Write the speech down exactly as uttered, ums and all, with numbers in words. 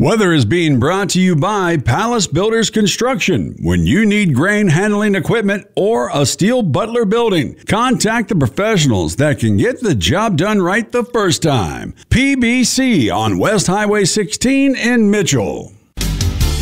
Weather is being brought to you by Palace Builders Construction. When you need grain handling equipment or a steel Butler building, contact the professionals that can get the job done right the first time. P B C on West Highway sixteen in Mitchell.